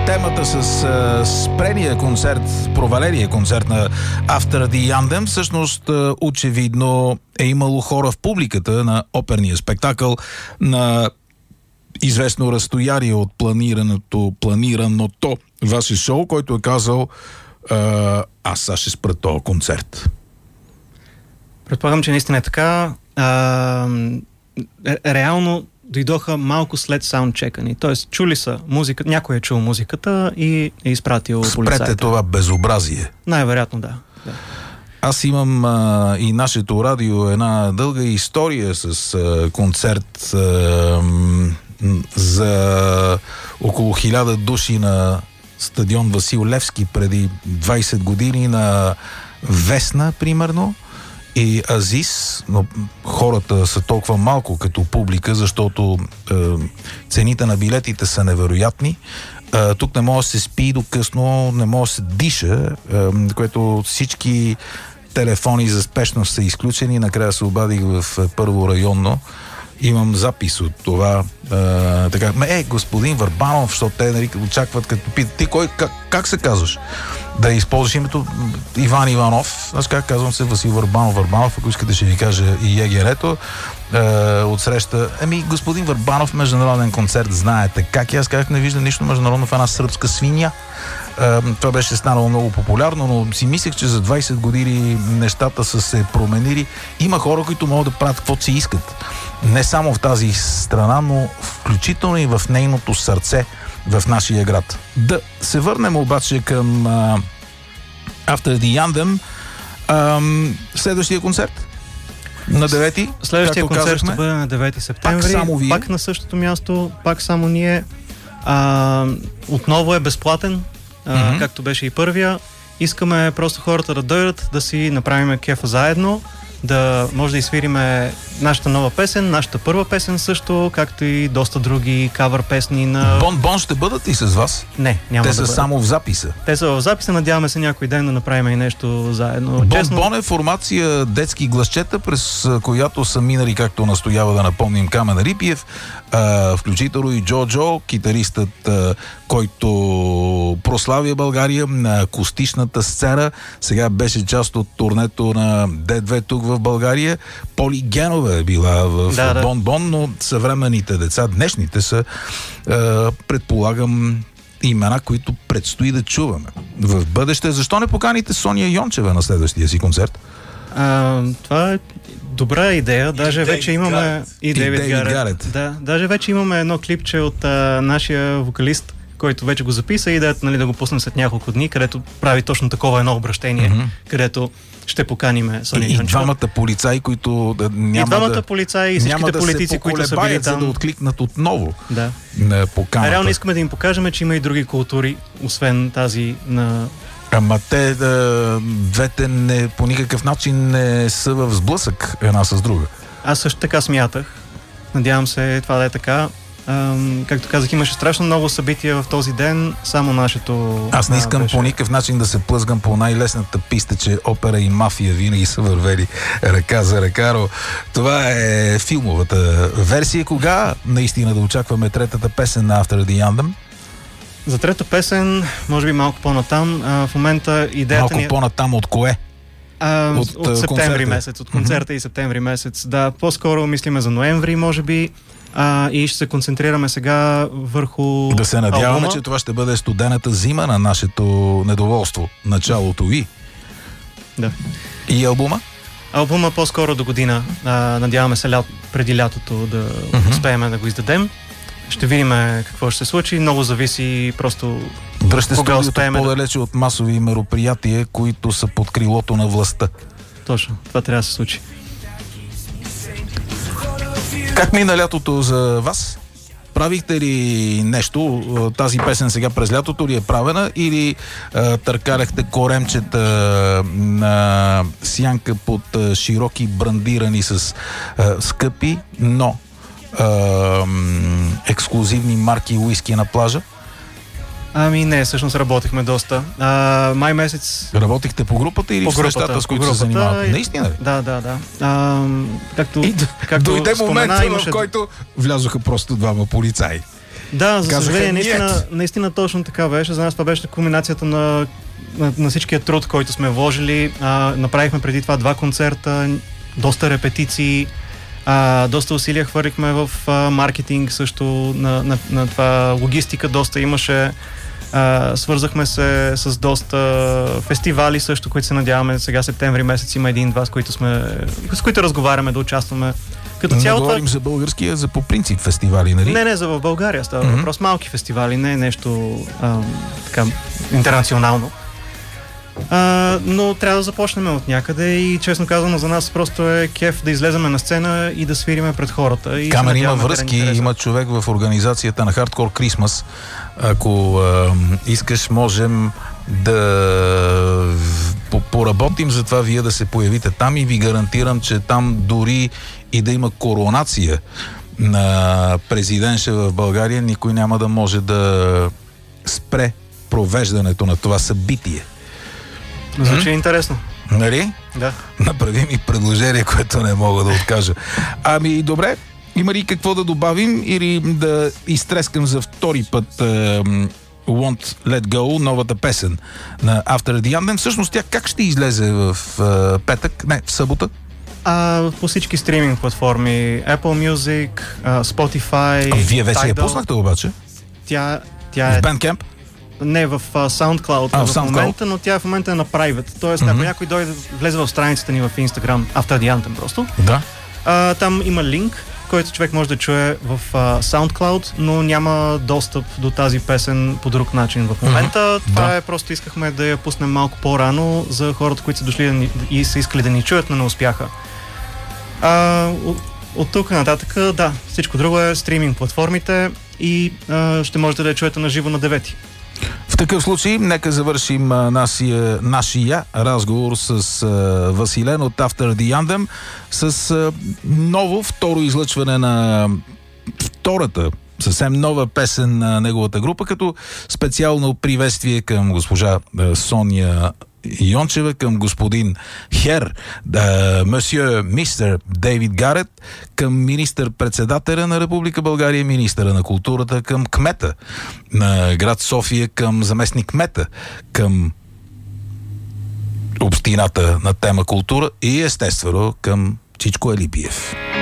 Темата с спрения концерт, проваления концерт на After the Anthem, всъщност очевидно е имало хора в публиката на оперния спектакъл на известно разстояние от планираното ваше шоу, който е казал аз сега ще спра този концерт. Предполагам, че наистина е така. Реално дойдоха малко след саундчека ни. Тоест, чули са музика, някой е чул музиката и е изпратил полицаите. Спрете това безобразие. Най-вероятно, да. Аз имам и нашето радио една дълга история с концерт за около 1000 души на стадион Васил Левски преди 20 години на Весна, примерно. И Азис, но хората са толкова малко като публика, защото цените на билетите са невероятни. Тук не може да се спи до късно, не може да се диша, което всички телефони за спешност са изключени. Накрая се обадих в първо районно. Имам запис от това. Така, господин Върбанов, защото те очакват като питат, ти кой, как се казваш? Да използваш името Иван Иванов. Аз как казвам се Васил Върбанов, ако искате ще ви кажа и егерето. Отсреща, господин Върбанов, международен концерт, знаете как? И аз казах, не виждам нищо международно в една сръбска свиня. Това беше станало много популярно, но си мислех, че за 20 години нещата са се променили. Има хора, които могат да правят каквото си искат. Не само в тази страна, но включително и в нейното сърце в нашия град. Да се върнем обаче към After the Anthem. Следващия концерт на 9-ти. Следващия концерт ще бъде на 9 септември. Пак само вие. Пак на същото място, пак само ние. Отново е безплатен, както беше и първия. Искаме просто хората да дойдат, да си направим кефа заедно, да може да изсвириме нашата нова песен, нашата първа песен също, както и доста други кавър песни на... Бон ще бъдат и с вас? Не, няма да бъдат. Те са само в записа? Те са в записа, надяваме се някой ден да направим и нещо заедно. Бон е формация детски гласчета, през която са минали, както настоява да напомним, Камен Рипиев, включително и Джо, китаристът, който прославя България на акустичната сцена. Сега беше част от турнето на Д2 тук в България. Поли Генова е била в Бон, но съвременните деца, днешните са, предполагам, имена, които предстои да чуваме в бъдеще. Защо не поканите Соня Йончева на следващия си концерт? Това е добра идея. Даже вече имаме и Дейвид Гарет. Да, даже вече имаме едно клипче от нашия вокалист, който вече го записа и да го пуснем след няколко дни, където прави точно такова едно обращение, където ще поканикаме Соня Йончева. И двамата полицаи, които полицаи и всичките политици, които са били там, за да откликнат отново на поканата. Реално искаме да им покажем, че има и други култури, освен тази на... Ама те двете по никакъв начин не са в сблъсък една с друга. Аз също така смятах. Надявам се това да е така. Както казах, имаше страшно много събития в този ден, само нашето... Аз не искам по никакъв начин да се плъзгам по най-лесната писта, че опера и мафия винаги са вървели ръка за ръка. Това е филмовата версия. Кога наистина да очакваме третата песен на After the Anthem? За трета песен, може би малко по-натам. В момента идеята малко ни... по-натам от кое? От септември месец, от концерта и септември месец. Да, по-скоро мислиме за ноември, може би. И ще се концентрираме сега върху да се надяваме, албума. Че това ще бъде студената зима на нашето недоволство. Началото и. Да. И албума? Албума по-скоро до година. Надяваме се преди лятото да успеем да го издадем. Ще видим какво ще се случи. Много зависи просто дръжте студиото по-далече от масови мероприятия, които са под крилото на властта. Точно. Това трябва да се случи. Как мина лятото за вас? Правихте ли нещо? Тази песен сега през лятото ли е правена или търкаляхте коремчета на сянка под широки брандирани с скъпи, но ексклузивни марки уиски на плажа? Ами не, всъщност работихме доста. Май месец... Работихте по групата или в нещата, с които се занимавате? Наистина ли? Да. Както дойде спомена, момента, в който влязоха просто двама полицаи. Да, за съжаление, наистина точно така беше. За нас това беше кулминацията на всичкия труд, който сме вложили. Направихме преди това 2 концерта, доста репетиции, доста усилия хвърлихме в маркетинг също, на това логистика доста имаше. Свързахме се с доста фестивали също, които се надяваме сега септември месец има 1-2, с които разговаряме да участваме. Като цяло не говорим за български, а за по принцип фестивали, нали? Не, за в България става въпрос. Малки фестивали, не е нещо така интернационално. Но трябва да започнем от някъде и честно казано за нас просто е кеф да излеземе на сцена и да свириме пред хората. И Камен има връзки, има човек в организацията на Hardcore Christmas. Ако искаш, можем да поработим за това вие да се появите там и ви гарантирам, че там дори и да има коронация на президентша в България, никой няма да може да спре провеждането на това събитие. Звучи интересно. Нали? Да. Направи ми предложение, което не мога да откажа. Ами, добре. Има ли какво да добавим или да изтрескам за втори път Won't Let Go, новата песен на After the Anthem? Всъщност тя как ще излезе в петък? Не, в събота? По всички стриминг платформи. Apple Music, Spotify, Вие вече я пуснахте обаче? Тя в Bandcamp? Не, в SoundCloud в момента, но тя в момента е на private. Тоест, ако някой дойде, влезе в страницата ни в Instagram, After the Anthem просто. Да. Там има линк, който човек може да чуе в SoundCloud, но няма достъп до тази песен по друг начин в момента. Това е просто искахме да я пуснем малко по-рано за хората, които са дошли и са искали да ни чуят, но не успяха. От тук нататък, да, всичко друго е стриминг платформите и ще можете да я чуете на живо на 9. В такъв случай, нека завършим нашия разговор с Василен от After the Anthem с ново второ излъчване на втората съвсем нова песен на неговата група, като специално приветствие към госпожа Соня Йончева, към господин Хер, месье мистер Дейвид Гарет, към министър-председателя на Република България, министъра на културата, към кмета на град София, към заместник кмета, към общината на тема култура и естествено към Чичко Елибиев.